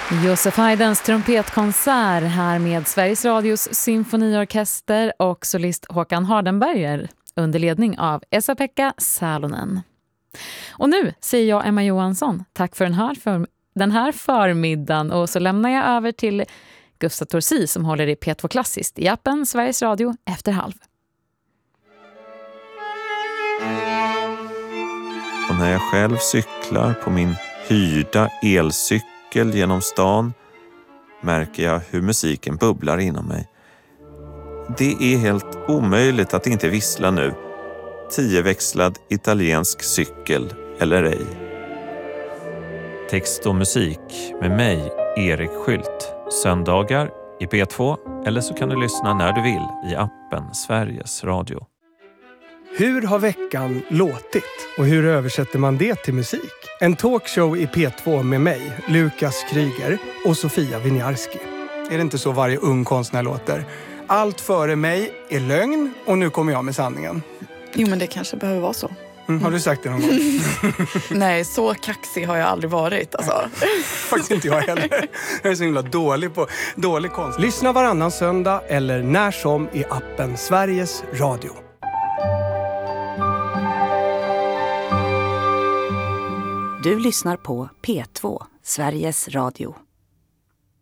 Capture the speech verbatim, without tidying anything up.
Josef Haydns trumpetkonsert här med Sveriges Radios symfoniorkester och solist Håkan Hardenberger under ledning av Esa-Pekka Salonen. Och nu säger jag Emma Johansson tack för den här, för, den här förmiddagen, och så lämnar jag över till Gustav Torsi som håller i P två Klassiskt i appen Sveriges Radio efter halv. Och när jag själv cyklar på min hyrda elcykel genom stan märker jag hur musiken bubblar inom mig. Det är helt omöjligt att inte vissla nu. Tioväxlad italiensk cykel eller ej. Text och musik med mig, Erik Skylt. Söndagar i P två, eller så kan du lyssna när du vill i appen Sveriges Radio. Hur har veckan låtit? Och hur översätter man det till musik? En talkshow i P två med mig, Lukas Kryger och Sofia Winiarski. Är det inte så varje ung konstnär låter? Allt före mig är lögn och nu kommer jag med sanningen. Jo, men det kanske behöver vara så. Mm, har du sagt det någon gång? Nej, så kaxig har jag aldrig varit. Alltså. Faktiskt inte jag heller. Jag är så himla dålig på dålig konst. Lyssna varannan söndag eller när som i appen Sveriges Radio. Du lyssnar på P två, Sveriges Radio.